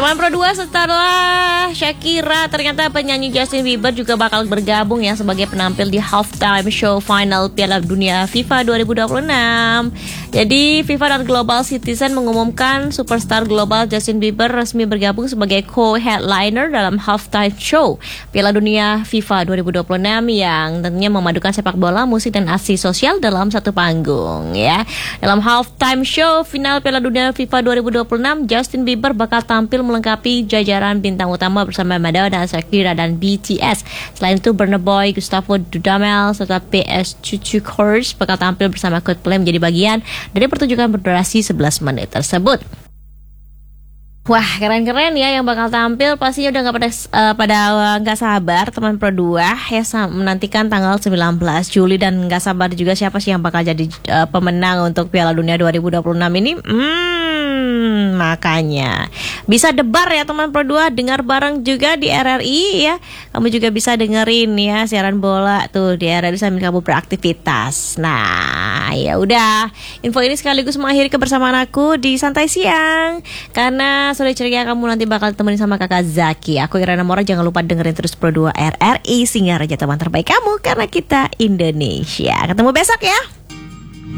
Teman Pro 2, setelah Shakira, ternyata penyanyi Justin Bieber juga bakal bergabung ya sebagai penampil di halftime show final Piala Dunia FIFA 2026. Jadi FIFA dan Global Citizen mengumumkan superstar global Justin Bieber resmi bergabung sebagai co-headliner dalam halftime show Piala Dunia FIFA 2026 yang tentunya memadukan sepak bola, musik, dan aksi sosial dalam satu panggung ya. Dalam halftime show final Piala Dunia FIFA 2026, Justin Bieber bakal tampil melengkapi jajaran bintang utama bersama Madonna, Shakira, dan BTS. Selain itu, Burna Boy, Gustavo Dudamel, serta PS Cucu Kors bakal tampil bersama Coldplay menjadi bagian dari pertunjukan berdurasi 11 menit tersebut. Wah, keren-keren ya yang bakal tampil. Pastinya udah nggak sabar teman Pro 2 ya menantikan tanggal 19 Juli, dan nggak sabar juga siapa sih yang bakal jadi pemenang untuk Piala Dunia 2026 ini. Makanya bisa debar ya teman Pro 2, dengar bareng juga di RRI ya. Kamu juga bisa dengerin ya siaran bola tuh di RRI sambil kamu beraktivitas. Nah, ya udah. Info ini sekaligus mengakhiri kebersamaan aku di Santai Siang. Karena sore ceria kamu nanti bakal temenin sama Kakak Zaki. Aku Irana Mora, jangan lupa dengerin terus Pro 2 RRI, singgah raja teman terbaik kamu karena kita Indonesia. Ketemu besok ya.